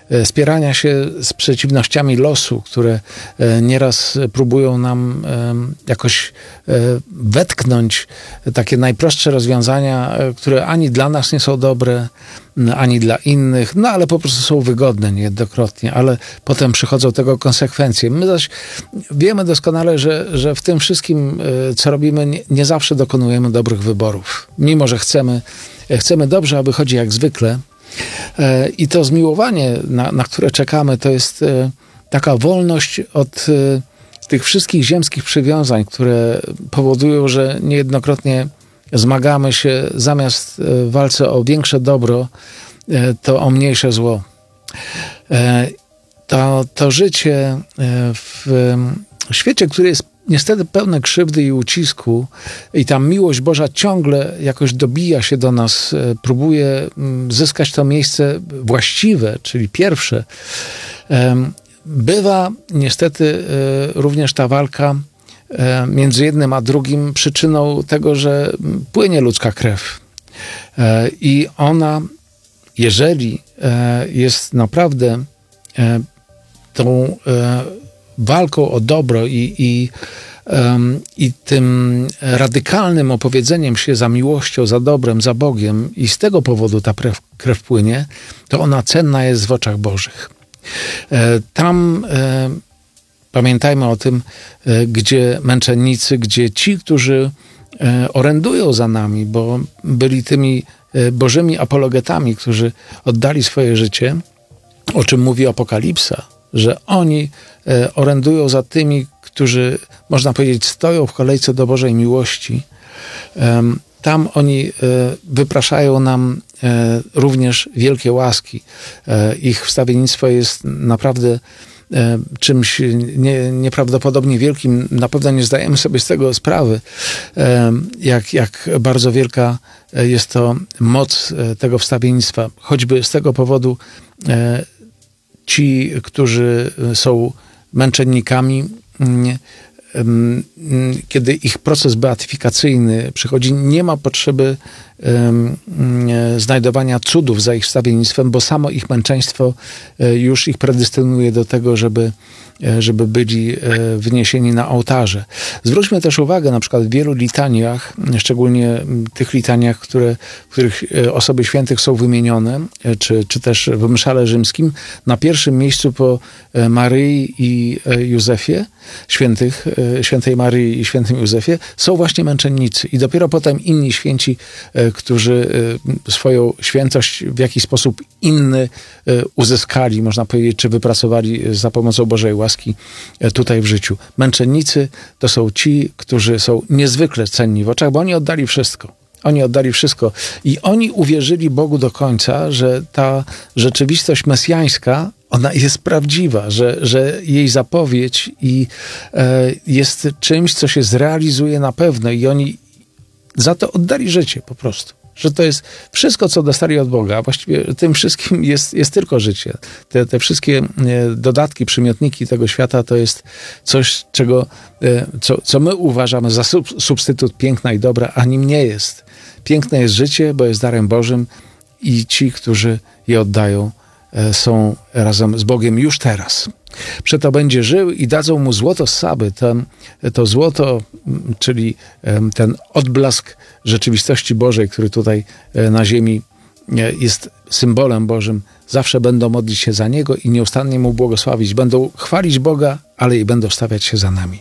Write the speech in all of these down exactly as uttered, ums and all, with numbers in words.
spierania się z przeciwnościami losu, które nieraz próbują nam jakoś wetknąć takie najprostsze rozwiązania, które ani dla nas nie są dobre, ani dla innych, no ale po prostu są wygodne niejednokrotnie, ale potem przychodzą tego konsekwencje. My zaś wiemy doskonale, że, że w tym wszystkim, co robimy, nie, nie zawsze dokonujemy dobrych wyborów. Mimo że chcemy, chcemy dobrze, a wychodzi jak zwykle. I to zmiłowanie, na, na które czekamy, to jest taka wolność od tych wszystkich ziemskich przywiązań, które powodują, że niejednokrotnie zmagamy się zamiast w walce o większe dobro, to o mniejsze zło. To, to życie w świecie, który jest niestety pełne krzywdy i ucisku, i ta miłość Boża ciągle jakoś dobija się do nas, próbuje zyskać to miejsce właściwe, czyli pierwsze. Bywa niestety również ta walka między jednym a drugim przyczyną tego, że płynie ludzka krew. I ona, jeżeli jest naprawdę tą walką o dobro i, i, i tym radykalnym opowiedzeniem się za miłością, za dobrem, za Bogiem, i z tego powodu ta krew, krew płynie, to ona cenna jest w oczach Bożych. Tam pamiętajmy o tym, gdzie męczennicy, gdzie ci, którzy orędują za nami, bo byli tymi bożymi apologetami, którzy oddali swoje życie, o czym mówi Apokalipsa, że oni orędują za tymi, którzy, można powiedzieć, stoją w kolejce do Bożej miłości. Tam oni wypraszają nam również wielkie łaski. Ich wstawiennictwo jest naprawdę czymś nie, nieprawdopodobnie wielkim. Na pewno nie zdajemy sobie z tego sprawy, jak, jak bardzo wielka jest to moc tego wstawiennictwa. Choćby z tego powodu ci, którzy są męczennikami, kiedy ich proces beatyfikacyjny przychodzi, nie ma potrzeby um, znajdowania cudów za ich wstawiennictwem, bo samo ich męczeństwo już ich predystynuje do tego, żeby, żeby byli wyniesieni na ołtarze. Zwróćmy też uwagę, na przykład w wielu litaniach, szczególnie tych litaniach, które, w których osoby świętych są wymienione, czy, czy też w mszale rzymskim, na pierwszym miejscu po Maryi i Józefie, świętych, świętej Maryi i świętym Józefie, są właśnie męczennicy. I dopiero potem inni święci, którzy swoją świętość w jakiś sposób inny uzyskali, można powiedzieć, czy wypracowali za pomocą Bożej łaski tutaj w życiu. Męczennicy to są ci, którzy są niezwykle cenni w oczach, bo oni oddali wszystko. Oni oddali wszystko i oni uwierzyli Bogu do końca, że ta rzeczywistość mesjańska, ona jest prawdziwa, że, że jej zapowiedź i, e, jest czymś, co się zrealizuje na pewno, i oni za to oddali życie po prostu. Że to jest wszystko, co dostali od Boga. Właściwie tym wszystkim jest, jest tylko życie. Te, te wszystkie dodatki, przymiotniki tego świata to jest coś, czego, co, co my uważamy za sub, substytut piękna i dobra, a nim nie jest. Piękne jest życie, bo jest darem Bożym, i ci, którzy je oddają, są razem z Bogiem już teraz. Przeto będzie żył i dadzą mu złoto z Saby. To, to złoto, czyli ten odblask rzeczywistości Bożej, który tutaj na ziemi jest symbolem Bożym, zawsze będą modlić się za Niego i nieustannie Mu błogosławić. Będą chwalić Boga, ale i będą stawiać się za nami.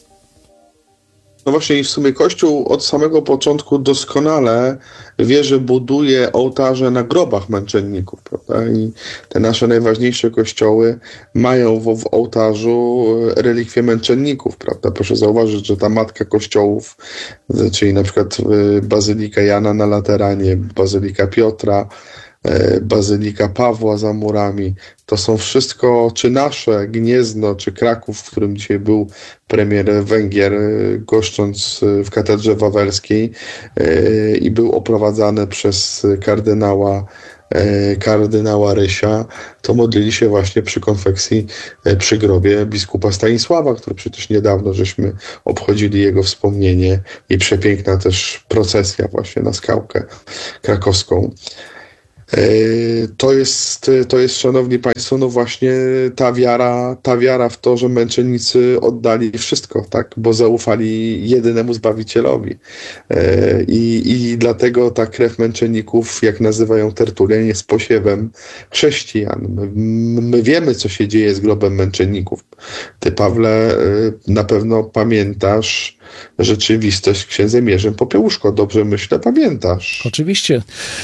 No właśnie, i w sumie Kościół od samego początku doskonale wie, że buduje ołtarze na grobach męczenników, prawda? I te nasze najważniejsze kościoły mają w, w ołtarzu relikwie męczenników, prawda? Proszę zauważyć, że ta matka kościołów, czyli na przykład Bazylika Jana na Lateranie, Bazylika Piotra, Bazylika Pawła za murami, to są wszystko, czy nasze Gniezno, czy Kraków, w którym dzisiaj był premier Węgier, goszcząc w katedrze wawelskiej i był oprowadzany przez kardynała kardynała Rysia, to modlili się właśnie przy konfekcji, przy grobie biskupa Stanisława, który przecież niedawno żeśmy obchodzili jego wspomnienie, i przepiękna też procesja właśnie na Skałkę Krakowską. To jest, to jest, szanowni państwo, no właśnie ta wiara, ta wiara w to, że męczennicy oddali wszystko, tak, bo zaufali jedynemu Zbawicielowi. I, i dlatego ta krew męczenników, jak nazywają Tertulian, jest posiewem chrześcijan. My, my wiemy, co się dzieje z grobem męczenników. Ty, Pawle, na pewno pamiętasz rzeczywistość z księdzem Jerzym Popiełuszko. Dobrze myślę, pamiętasz. Oczywiście.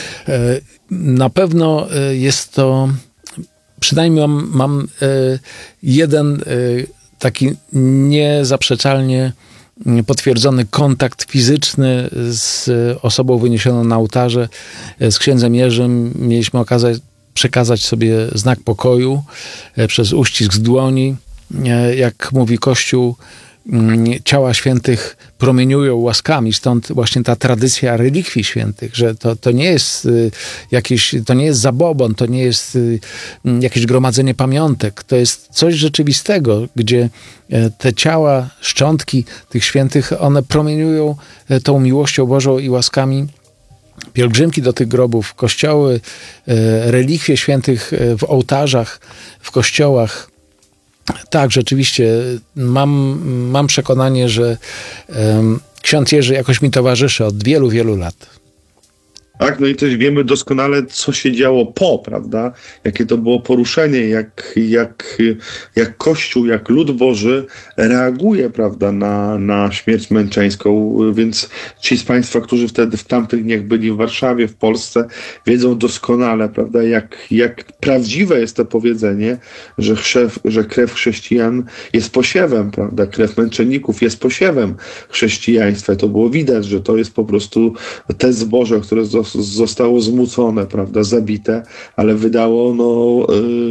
Na pewno jest to, przynajmniej mam, mam jeden taki niezaprzeczalnie potwierdzony kontakt fizyczny z osobą wyniesioną na ołtarze, z księdzem Jerzym. Mieliśmy okazję przekazać sobie znak pokoju przez uścisk z dłoni. Jak mówi Kościół, ciała świętych promieniują łaskami, stąd właśnie ta tradycja relikwii świętych, że to, to nie jest jakieś, to nie jest zabobon, to nie jest jakieś gromadzenie pamiątek, to jest coś rzeczywistego, gdzie te ciała, szczątki tych świętych, one promieniują tą miłością Bożą i łaskami. Pielgrzymki do tych grobów, kościoły, relikwie świętych w ołtarzach, w kościołach. Tak, rzeczywiście mam, mam przekonanie, że um, ksiądz Jerzy jakoś mi towarzyszy od wielu, wielu lat. Tak, no i też wiemy doskonale, co się działo po, prawda? Jakie to było poruszenie, jak, jak, jak Kościół, jak lud Boży reaguje, prawda, na, na śmierć męczeńską. Więc ci z Państwa, którzy wtedy w tamtych dniach byli w Warszawie, w Polsce, wiedzą doskonale, prawda, jak, jak prawdziwe jest to powiedzenie, że, chrzew, że krew chrześcijan jest posiewem, prawda? Krew męczenników jest posiewem chrześcijaństwa. To było widać, że to jest po prostu te zboże, które zostało zmucone, prawda, zabite, ale wydało no,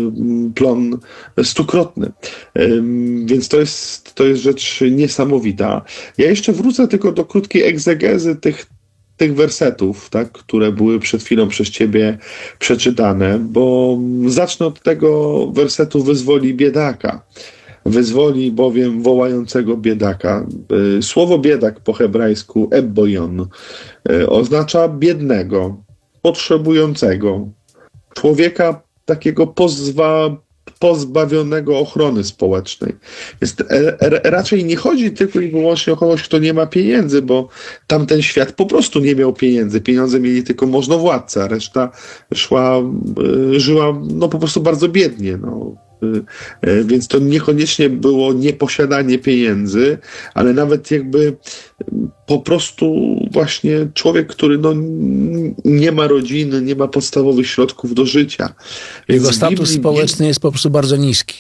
y, plon stukrotny. Y, więc to jest, to jest rzecz niesamowita. Ja jeszcze wrócę tylko do krótkiej egzegezy tych, tych wersetów, tak, które były przed chwilą przez ciebie przeczytane, bo zacznę od tego wersetu wyzwoli biedaka. Wyzwoli bowiem wołającego biedaka. Słowo biedak po hebrajsku ebbojon oznacza biednego, potrzebującego, człowieka takiego pozwa, pozbawionego ochrony społecznej. Jest, raczej nie chodzi tylko i wyłącznie o kogoś, kto nie ma pieniędzy, bo tamten świat po prostu nie miał pieniędzy. Pieniądze mieli tylko możnowładcy, a reszta szła, żyła no, po prostu bardzo biednie. No. Więc to niekoniecznie było nieposiadanie pieniędzy, ale nawet jakby po prostu właśnie człowiek, który no nie ma rodziny, nie ma podstawowych środków do życia. Jego Więc status Biblii społeczny jest po prostu bardzo niski.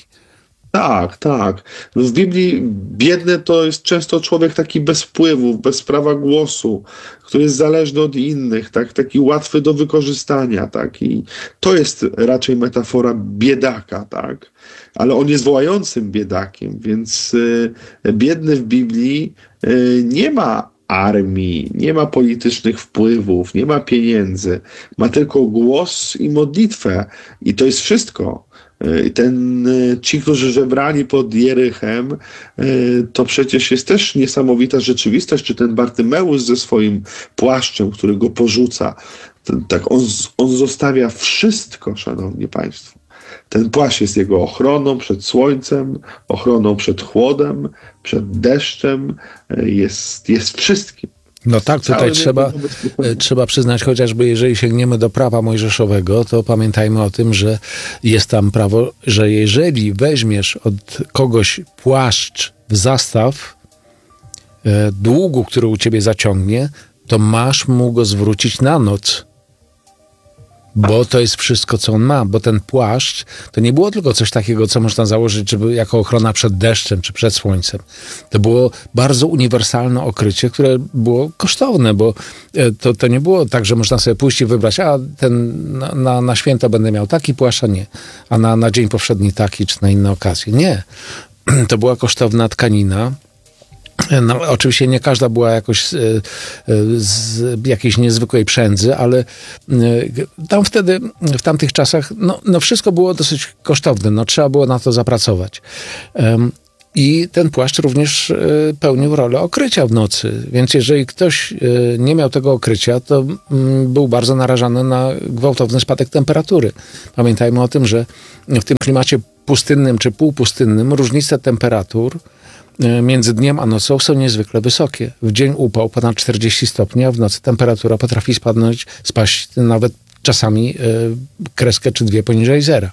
Tak, tak. W Biblii biedny to jest często człowiek taki bez wpływów, bez prawa głosu, który jest zależny od innych, tak, taki łatwy do wykorzystania, tak. I to jest raczej metafora biedaka, tak. Ale on jest wołającym biedakiem, więc y, biedny w Biblii y, nie ma armii, nie ma politycznych wpływów, nie ma pieniędzy, ma tylko głos i modlitwę i to jest wszystko. Ten, ci, którzy żebrali pod Jerychem, to przecież jest też niesamowita rzeczywistość, czy ten Bartymeusz ze swoim płaszczem, który go porzuca, tak on, on zostawia wszystko, szanowni państwo. Ten płaszcz jest jego ochroną przed słońcem, ochroną przed chłodem, przed deszczem, jest, jest wszystkim. No tak, tutaj trzeba, trzeba przyznać, chociażby jeżeli sięgniemy do prawa mojżeszowego, to pamiętajmy o tym, że jest tam prawo, że jeżeli weźmiesz od kogoś płaszcz w zastaw e, długu, który u ciebie zaciągnie, to masz mu go zwrócić na noc. Bo to jest wszystko, co on ma. Bo ten płaszcz to nie było tylko coś takiego, co można założyć żeby, jako ochrona przed deszczem czy przed słońcem. To było bardzo uniwersalne okrycie, które było kosztowne, bo to, to nie było tak, że można sobie pójść i wybrać, a ten na, na, na święto będę miał taki płaszcz, a nie. A na, na dzień powszedni taki, czy na inne okazje. Nie. To była kosztowna tkanina. No, oczywiście nie każda była jakoś z, z jakiejś niezwykłej przędzy, ale tam wtedy, w tamtych czasach, no, no wszystko było dosyć kosztowne, no trzeba było na to zapracować. Um, I ten płaszcz również pełnił rolę okrycia w nocy. Więc jeżeli ktoś nie miał tego okrycia, to był bardzo narażony na gwałtowny spadek temperatury. Pamiętajmy o tym, że w tym klimacie pustynnym czy półpustynnym różnice temperatur między dniem a nocą są niezwykle wysokie. W dzień upał ponad czterdzieści stopni, a w nocy temperatura potrafi spadnąć, spaść nawet czasami kreskę czy dwie poniżej zera.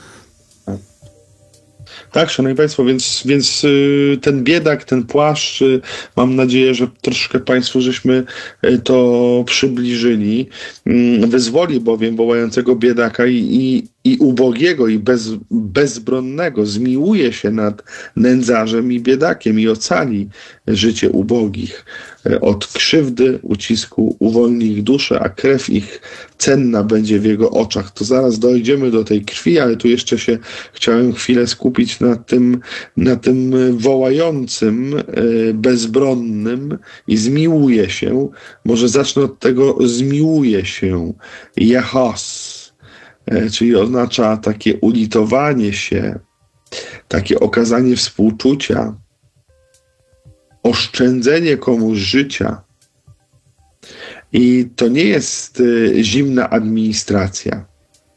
Tak, szanowni państwo, więc, więc y, ten biedak, ten płaszcz, y, mam nadzieję, że troszkę państwu żeśmy y, to przybliżyli. Y, wyzwoli bowiem wołającego biedaka i, i, i ubogiego, i bez, bezbronnego, zmiłuje się nad nędzarzem i biedakiem i ocali życie ubogich. Y, od krzywdy, ucisku uwolni ich duszę, a krew ich cenna będzie w jego oczach. To zaraz dojdziemy do tej krwi, ale tu jeszcze się chciałem chwilę skupić na tym, na tym wołającym, bezbronnym i zmiłuje się. Może zacznę od tego zmiłuje się. Jehos, czyli oznacza takie ulitowanie się, takie okazanie współczucia, oszczędzenie komuś życia. I to nie jest zimna administracja.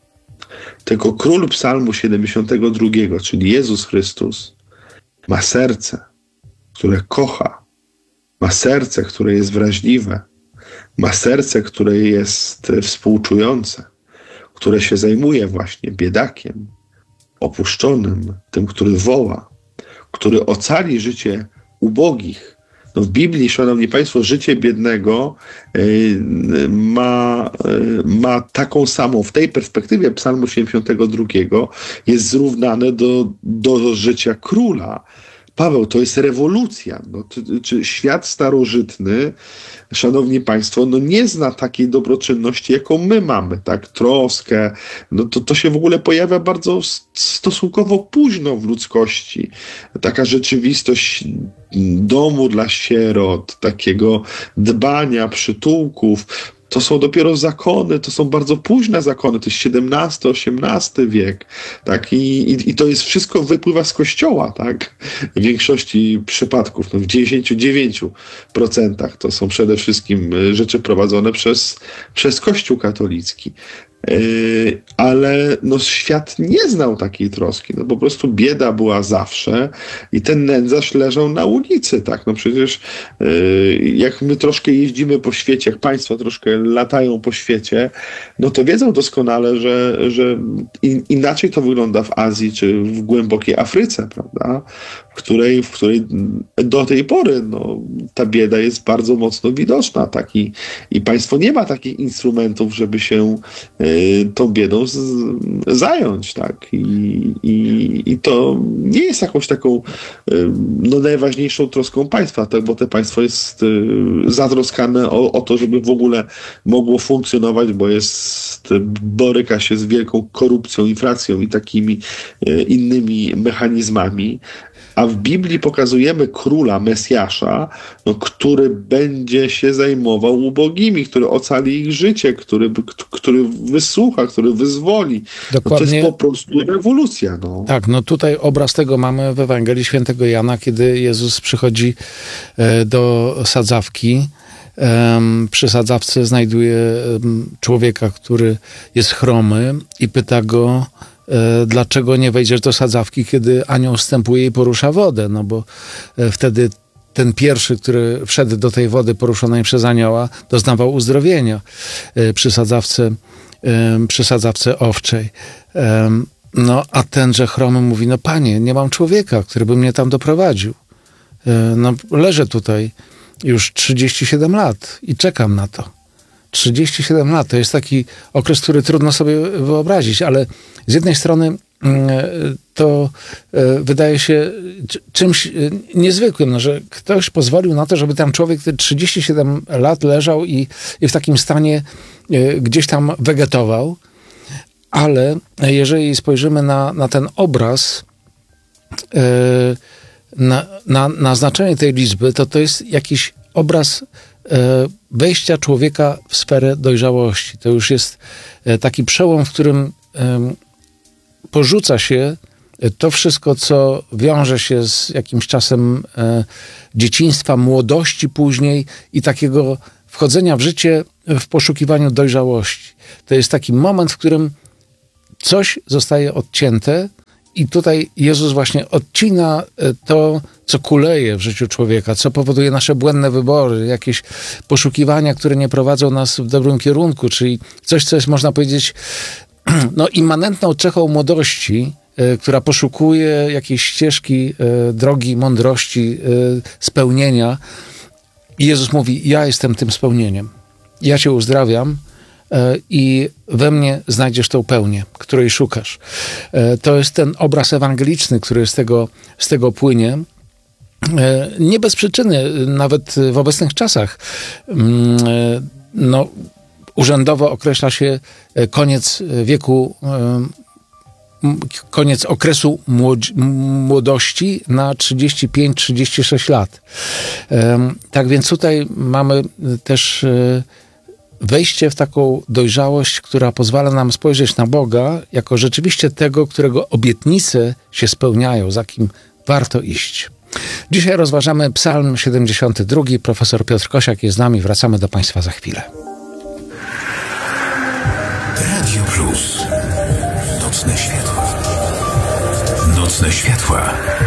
Tylko król psalmu siedemdziesiątego drugiego, czyli Jezus Chrystus, ma serce, które kocha, ma serce, które jest wrażliwe, ma serce, które jest współczujące, które się zajmuje właśnie biedakiem, opuszczonym, tym, który woła, który ocali życie ubogich. No w Biblii, szanowni państwo, życie biednego y, ma, y, ma taką samą, w tej perspektywie psalmu siedemdziesiątego drugiego jest zrównane do, do życia króla. Paweł, to jest rewolucja. No, czy, czy świat starożytny, szanowni państwo, no nie zna takiej dobroczynności, jaką my mamy, tak? Troskę. No to, to się w ogóle pojawia bardzo stosunkowo późno w ludzkości. Taka rzeczywistość domu dla sierot, takiego dbania, przytułków. To są dopiero zakony, to są bardzo późne zakony, to jest siedemnasty, osiemnasty wiek, tak, i, i, i to jest wszystko wypływa z kościoła, tak, w większości przypadków, no w dziewięćdziesięciu dziewięciu procentach to są przede wszystkim rzeczy prowadzone przez, przez Kościół katolicki. Yy, ale no, świat nie znał takiej troski. No, po prostu bieda była zawsze i ten nędzarz leżał na ulicy. Tak? No, przecież yy, jak my troszkę jeździmy po świecie, jak państwo troszkę latają po świecie, no to wiedzą doskonale, że, że in, inaczej to wygląda w Azji czy w głębokiej Afryce, prawda? W której, w której do tej pory no, ta bieda jest bardzo mocno widoczna. Tak? I, i państwo nie ma takich instrumentów, żeby się yy, tą biedą z, zająć, tak? I, i, I to nie jest jakąś taką no, najważniejszą troską państwa, tak? Bo to państwo jest zatroskane o, o to, żeby w ogóle mogło funkcjonować, bo jest, boryka się z wielką korupcją, inflacją i takimi innymi mechanizmami. A w Biblii pokazujemy króla, Mesjasza, no, który będzie się zajmował ubogimi, który ocali ich życie, który, który wysłucha, który wyzwoli. Dokładnie. No, to jest po prostu rewolucja. No. Tak, no tutaj obraz tego mamy w Ewangelii Świętego Jana, kiedy Jezus przychodzi do sadzawki. Przy sadzawce znajduje człowieka, który jest chromy i pyta go, dlaczego nie wejdziesz do sadzawki, kiedy anioł wstępuje i porusza wodę, no bo wtedy ten pierwszy, który wszedł do tej wody poruszonej przez anioła, doznawał uzdrowienia przy sadzawce, przy sadzawce owczej. No a tenże chromy mówi, no panie, nie mam człowieka, który by mnie tam doprowadził. No leżę tutaj już trzydzieści siedem lat i czekam na to. trzydzieści siedem lat to jest taki okres, który trudno sobie wyobrazić, ale z jednej strony to wydaje się czymś niezwykłym, no, że ktoś pozwolił na to, żeby tam człowiek te trzydzieści siedem lat leżał i, i w takim stanie gdzieś tam wegetował, ale jeżeli spojrzymy na, na ten obraz, na, na, na znaczenie tej liczby, to to jest jakiś obraz wejścia człowieka w sferę dojrzałości. To już jest taki przełom, w którym porzuca się to wszystko, co wiąże się z jakimś czasem e, dzieciństwa, młodości później i takiego wchodzenia w życie w poszukiwaniu dojrzałości. To jest taki moment, w którym coś zostaje odcięte i tutaj Jezus właśnie odcina to, co kuleje w życiu człowieka, co powoduje nasze błędne wybory, jakieś poszukiwania, które nie prowadzą nas w dobrym kierunku, czyli coś, co jest, można powiedzieć, no, immanentną cechą młodości, y, która poszukuje jakiejś ścieżki, y, drogi mądrości, y, spełnienia. I Jezus mówi, ja jestem tym spełnieniem. Ja cię uzdrawiam y, i we mnie znajdziesz tą pełnię, której szukasz. Y, to jest ten obraz ewangeliczny, który z tego, z tego płynie. Nie bez przyczyny, nawet w obecnych czasach, no, urzędowo określa się koniec wieku, koniec okresu młodości na trzydzieści pięć trzydzieści sześć lat. Tak więc tutaj mamy też wejście w taką dojrzałość, która pozwala nam spojrzeć na Boga jako rzeczywiście tego, którego obietnice się spełniają, za kim warto iść. Dzisiaj rozważamy Psalm siedemdziesiąty drugi. Profesor Piotr Kosiak jest z nami. Wracamy do Państwa za chwilę. Radio Plus. Nocne światła. Nocne światła.